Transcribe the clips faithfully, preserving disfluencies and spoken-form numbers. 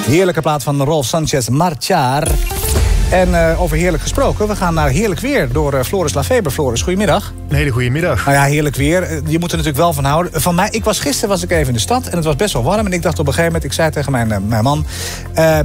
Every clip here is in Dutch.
Heerlijke plaat van Rolf Sanchez, Marchar. En uh, over heerlijk gesproken, we gaan naar heerlijk weer door uh, Floris Lafeber. Floris, goedemiddag. Een hele goede middag. Nou ja, heerlijk weer. Je moet er natuurlijk wel van houden. Van mij, ik was, gisteren was ik even in de stad en het was best wel warm. En ik dacht op een gegeven moment, ik zei tegen mijn, uh, mijn man... Uh,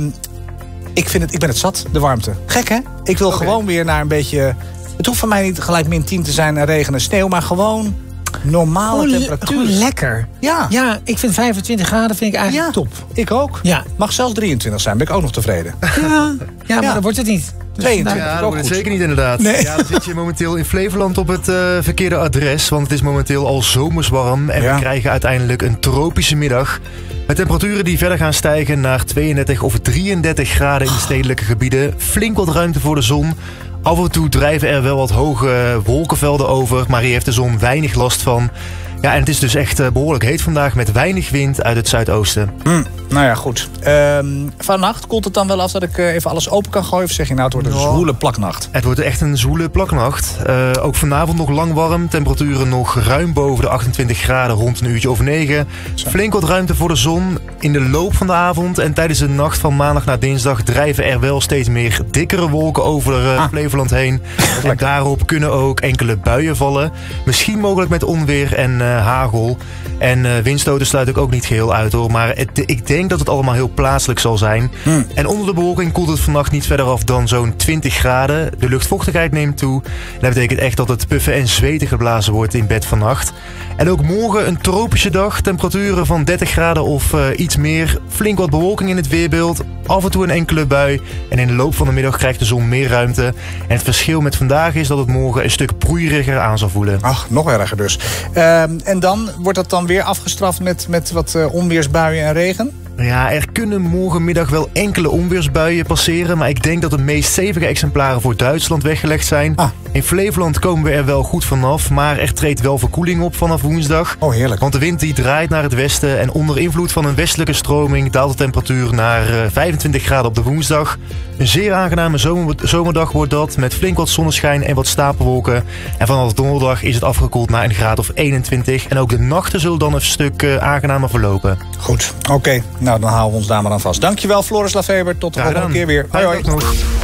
ik, vind het, ik ben het zat, de warmte. Gek, hè? Ik wil okay. gewoon weer naar een beetje... Het hoeft voor mij niet gelijk min tien te zijn en regen en sneeuw, maar gewoon... normale gewoon, temperatuur. Gewoon lekker. Ja. Ja, ik vind vijfentwintig graden vind ik eigenlijk ja, top. Ik ook. Ja. Mag zelfs drieëntwintig zijn, ben ik ook nog tevreden. Ja, ja, ja. maar dan wordt het niet. Dus tweeëntwintig. Ja, dat wordt het zeker niet inderdaad. Nee. Ja, dan zit je momenteel in Flevoland op het uh, verkeerde adres. Want het is momenteel al zomerswarm. En ja. we krijgen uiteindelijk een tropische middag. Met temperaturen die verder gaan stijgen naar tweeëndertig of drieëndertig graden in de stedelijke gebieden. Flink wat ruimte voor de zon. Af en toe drijven er wel wat hoge wolkenvelden over, maar hier heeft de zon weinig last van. Ja, en het is dus echt behoorlijk heet vandaag met weinig wind uit het zuidoosten. Mm, nou ja, goed. Um, vannacht koelt het dan wel af dat ik uh, even alles open kan gooien? Of zeg je nou, het wordt een ja. zwoele plaknacht? Het wordt echt een zwoele plaknacht. Uh, ook vanavond nog lang warm. Temperaturen nog ruim boven de achtentwintig graden rond een uurtje over negen. Zo. Flink wat ruimte voor de zon in de loop van de avond. En tijdens de nacht van maandag naar dinsdag drijven er wel steeds meer dikkere wolken over uh, ah. Flevoland heen. En daarop kunnen ook enkele buien vallen. Misschien mogelijk met onweer en uh, hagel. En uh, windstoten sluit ik ook niet geheel uit hoor. Maar het, ik denk dat het allemaal heel plaatselijk zal zijn. Hmm. En onder de bewolking koelt het vannacht niet verder af dan zo'n twintig graden. De luchtvochtigheid neemt toe. Dat betekent echt dat het puffen en zweten geblazen wordt in bed vannacht. En ook morgen een tropische dag. Temperaturen van dertig graden of uh, iets meer. Flink wat bewolking in het weerbeeld. Af en toe een enkele bui. En in de loop van de middag krijgt de zon meer ruimte. En het verschil met vandaag is dat het morgen een stuk broeieriger aan zal voelen. Ach, nog erger dus. Uh, en dan wordt dat dan weer afgestraft met, met wat uh, onweersbuien en regen? Ja, er kunnen morgenmiddag wel enkele onweersbuien passeren. Maar ik denk dat de meest stevige exemplaren voor Duitsland weggelegd zijn. Ah. In Flevoland komen we er wel goed vanaf. Maar er treedt wel verkoeling op vanaf woensdag. Oh, heerlijk. Want de wind die draait naar het westen. En onder invloed van een westelijke stroming daalt de temperatuur naar uh, vijfentwintig graden op de woensdag. Een zeer aangename zomer, zomerdag wordt dat. Met flink wat zonneschijn en wat stapelwolken. En vanaf donderdag is het afgekoeld naar een graad of eenentwintig. En ook de nachten zullen dan een stuk uh, aangenamer verlopen. Goed, oké. Okay. Nou, dan houden we ons daar maar aan vast. Dankjewel, Floris Lafeber. Tot de volgende keer weer. Hoi, hoi.